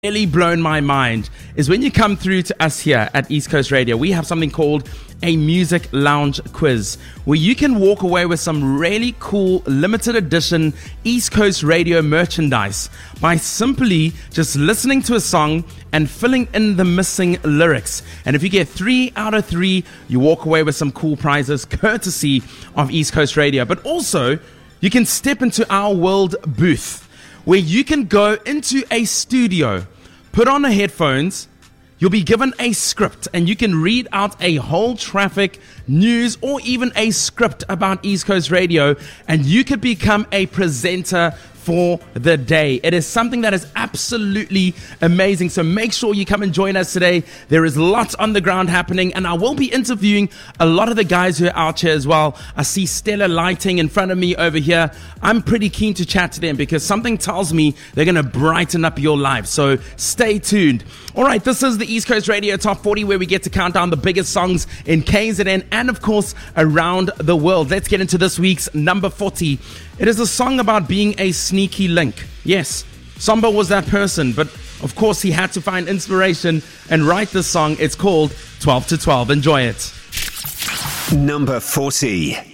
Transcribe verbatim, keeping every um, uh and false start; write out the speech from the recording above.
really blown my mind is when you come through to us here at East Coast Radio, we have something called a music lounge quiz where you can walk away with some really cool limited edition East Coast Radio merchandise by simply just listening to a song and filling in the missing lyrics. And if you get three out of three, you walk away with some cool prizes courtesy of East Coast Radio. But also, you can step into our world booth where you can go into a studio, put on the headphones, you'll be given a script and you can read out a whole traffic, news, or even a script about East Coast Radio, and you could become a presenter for the day. It is something that is absolutely amazing. So make sure you come and join us today. There is lots on the ground happening, and I will be interviewing a lot of the guys who are out here as well. I see Stellar Lighting in front of me over here. I'm pretty keen to chat to them because something tells me they're going to brighten up your life. So stay tuned. All right, this is the East Coast Radio Top forty where we get to count down the biggest songs in K Z N and of course around the world. Let's get into this week's number forty. It is a song about being a sneaky link. Yes, Samba was that person, but of course he had to find inspiration and write this song. It's called twelve to twelve. Enjoy it. Number forty.